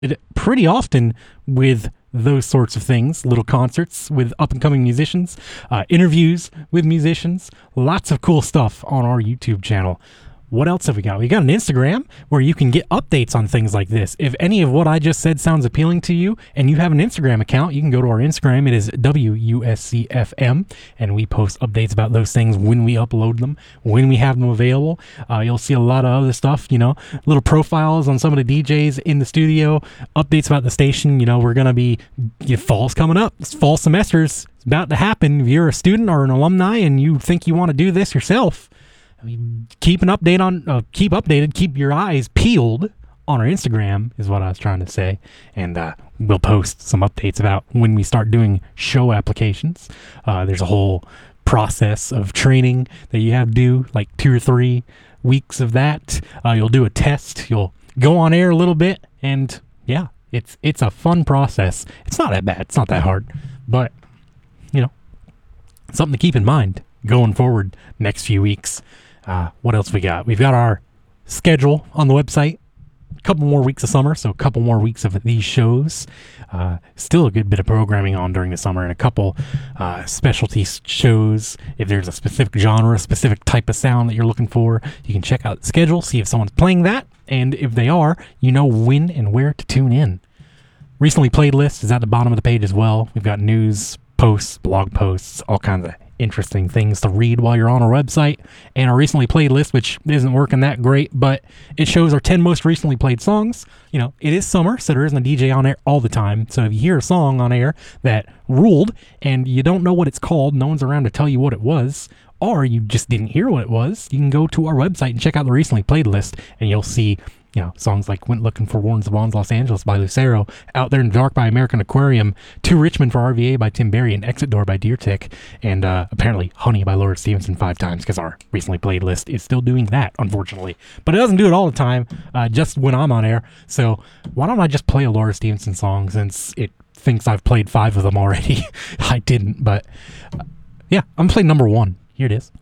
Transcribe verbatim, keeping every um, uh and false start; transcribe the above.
pretty often with those sorts of things, little concerts with up-and-coming musicians, uh, interviews with musicians, lots of cool stuff on our YouTube channel. What else have we got? We got an Instagram where you can get updates on things like this. If any of what I just said sounds appealing to you and you have an Instagram account, you can go to our Instagram. It is W U S C F M, and we post updates about those things when we upload them, when we have them available. Uh, you'll see a lot of other stuff, you know, little profiles on some of the D Js in the studio, updates about the station. You know, we're going to be, you know, fall's coming up. It's fall semesters. It's about to happen. If you're a student or an alumni and you think you want to do this yourself, keep an update on, uh, keep updated, keep your eyes peeled on our Instagram is what I was trying to say. And uh, we'll post some updates about when we start doing show applications. Uh, there's a whole process of training that you have to do, like two or three weeks of that. Uh, you'll do a test. You'll go on air a little bit. And yeah, it's, it's a fun process. It's not that bad. It's not that hard, but you know, something to keep in mind going forward next few weeks. Uh, what else we got? We've got our schedule on the website. A couple more weeks of summer, so a couple more weeks of these shows. Uh, still a good bit of programming on during the summer, and a couple uh, specialty shows. If there's a specific genre, a specific type of sound that you're looking for, you can check out the schedule, see if someone's playing that, and if they are, you know when and where to tune in. Recently played list is at the bottom of the page as well. We've got news, posts, blog posts, all kinds of interesting things to read while you're on our website. And our recently played list, which isn't working that great, but it shows our ten most recently played songs. You know, it is summer, so there isn't a D J on air all the time. So if you hear a song on air that ruled and you don't know what it's called, no one's around to tell you what it was, or you just didn't hear what it was, you can go to our website and check out the recently played list, and you'll see, you know, songs like Went Looking for Warrens of Wands, Los Angeles by Lucero, Out There in the Dark by American Aquarium, To Richmond for R V A by Tim Berry, and Exit Door by Deer Tick, and uh, apparently Honey by Laura Stevenson five times, because our recently played list is still doing that, unfortunately. But it doesn't do it all the time, uh, just when I'm on air. So why don't I just play a Laura Stevenson song, since it thinks I've played five of them already? I didn't, but uh, yeah, I'm playing number one. Here it is.